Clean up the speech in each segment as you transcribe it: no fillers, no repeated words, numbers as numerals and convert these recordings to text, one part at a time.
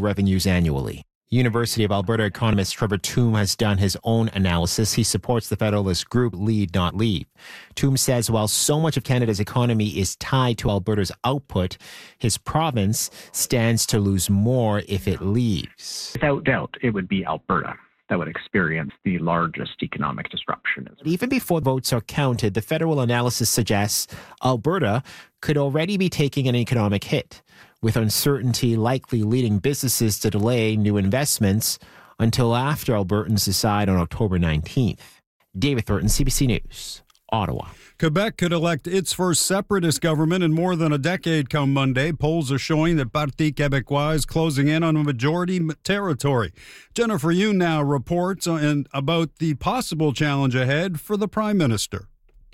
revenues annually. University of Alberta economist Trevor Tombe has done his own analysis. He supports the Federalist group Lead Not Leave. Tombe says while so much of Canada's economy is tied to Alberta's output, his province stands to lose more if it leaves. Without doubt, it would be Alberta that would experience the largest economic disruption. Even before votes are counted, the federal analysis suggests Alberta could already be taking an economic hit, with uncertainty likely leading businesses to delay new investments until after Albertans decide on October 19th. David Thornton, CBC News, Ottawa. Quebec could elect its first separatist government in more than a decade come Monday. Polls are showing that Parti Québécois is closing in on a majority territory. Jennifer Yoon now reports about the possible challenge ahead for the Prime Minister.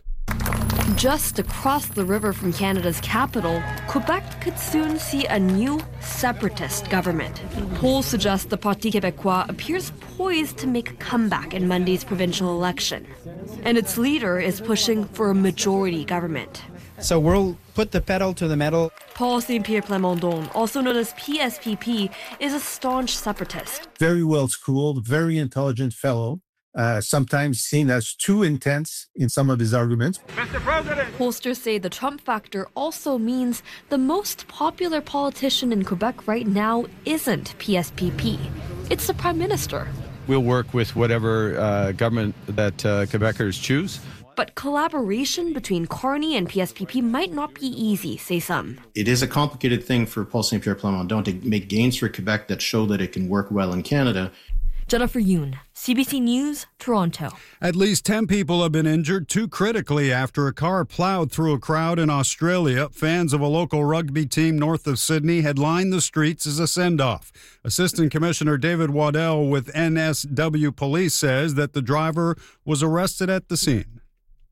Just across the river from Canada's capital, Quebec could soon see a new separatist government. Polls suggest the Parti Québécois appears poised to make a comeback in Monday's provincial election. And its leader is pushing for a majority government. So we'll put the pedal to the metal. Paul St. Pierre Plamondon, also known as PSPP, is a staunch separatist. Very well schooled, very intelligent fellow. Sometimes seen as too intense in some of his arguments. Mr. President! Pollsters say the Trump factor also means the most popular politician in Quebec right now isn't PSPP. It's the Prime Minister. We'll work with whatever government that Quebecers choose. But collaboration between Carney and PSPP might not be easy, say some. It is a complicated thing for Paul St. Pierre Plamondon to make gains for Quebec that show that it can work well in Canada. Jennifer Yoon, CBC News, Toronto. At least 10 people have been injured, 2 critically, after a car plowed through a crowd in Australia. Fans of a local rugby team north of Sydney had lined the streets as a send-off. Assistant Commissioner David Waddell with NSW Police says that the driver was arrested at the scene.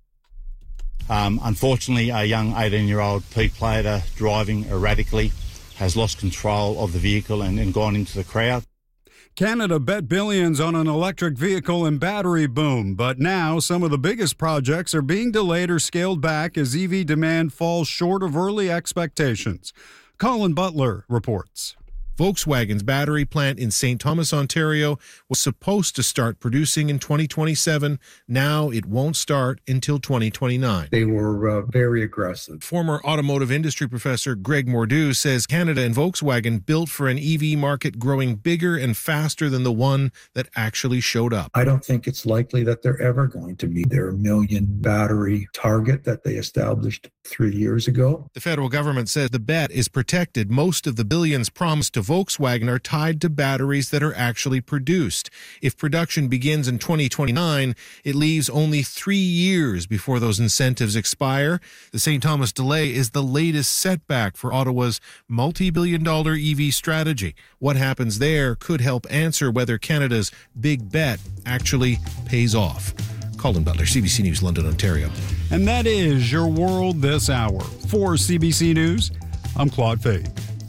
Unfortunately, a young 18-year-old Pete Plater driving erratically has lost control of the vehicle and gone into the crowd. Canada bet billions on an electric vehicle and battery boom, but now some of the biggest projects are being delayed or scaled back as EV demand falls short of early expectations. Colin Butler reports. Volkswagen's battery plant in St. Thomas, Ontario, was supposed to start producing in 2027. Now it won't start until 2029. They were very aggressive. Former automotive industry professor Greg Mordew says Canada and Volkswagen built for an EV market growing bigger and faster than the one that actually showed up. I don't think it's likely that they're ever going to meet their 1 million battery target that they established 3 years ago. The federal government says the bet is protected. Most of the billions promised to Volkswagen are tied to batteries that are actually produced. If production begins in 2029, it leaves only 3 years before those incentives expire. The St. Thomas delay is the latest setback for Ottawa's multi-billion-dollar EV strategy. What happens there could help answer whether Canada's big bet actually pays off. Colin Butler, CBC News, London, Ontario. And that is your world this hour. For CBC News, I'm Claude Fay.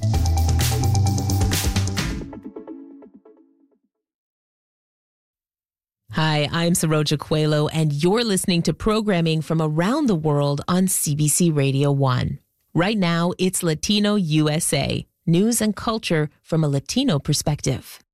Hi, I'm Saroja Coelho, and you're listening to programming from around the world on CBC Radio 1. Right now, it's Latino USA, news and culture from a Latino perspective.